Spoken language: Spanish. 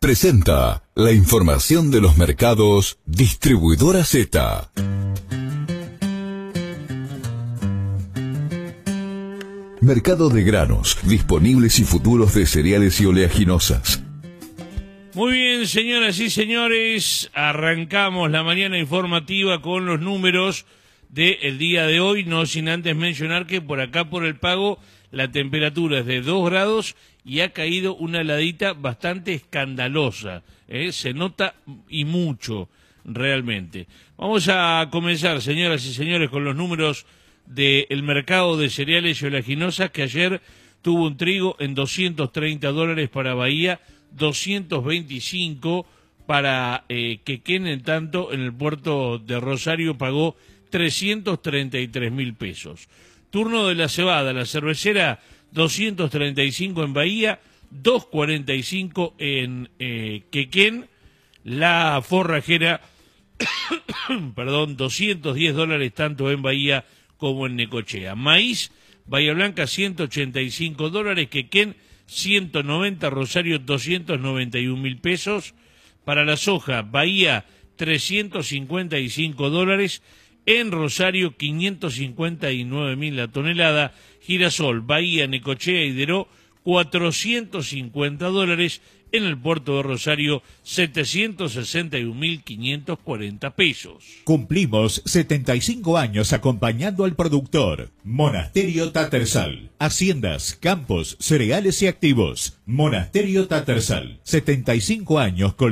presenta la información de los mercados Distribuidora Z. Mercado de granos, disponibles y futuros de cereales y oleaginosas. Muy bien, señoras y señores, arrancamos la mañana informativa con los números del día de hoy, no sin antes mencionar que por acá por el Pago la temperatura es de 2 grados y ha caído una heladita bastante escandalosa, se nota y mucho realmente. Vamos a comenzar, señoras y señores, con los números del mercado de cereales y oleaginosas, que ayer tuvo un trigo en $230 para Bahía, 225 para Quequén. En tanto, en el puerto de Rosario pagó 333.000 pesos. Turno de la cebada, la cervecera 235 en Bahía, 245 en Quequén. La forrajera, perdón, $210 tanto en Bahía como en Necochea. Maíz, Bahía Blanca $185, Quequén 190, Rosario 291.000 pesos. Para la soja, Bahía $355, en Rosario 559.000 la tonelada. Girasol, Bahía, Necochea y Deró $450, en el puerto de Rosario 761.540 pesos. Cumplimos 75 años acompañando al productor. Monasterio Tattersall. Haciendas, campos, cereales y activos. Monasterio Tattersall. 75 años con